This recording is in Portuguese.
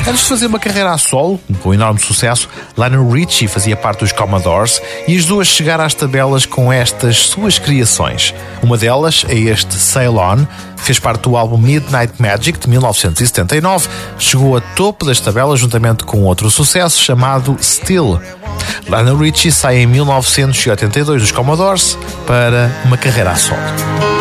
Antes de fazer uma carreira a solo, com enorme sucesso, Lionel Richie fazia parte dos Commodores e ajudou a chegar às tabelas com estas suas criações. Uma delas é este Sail On, que fez parte do álbum Midnight Magic de 1979, chegou a topo das tabelas juntamente com outro sucesso chamado Still. Lionel Richie sai em 1982 dos Commodores para uma carreira a solo.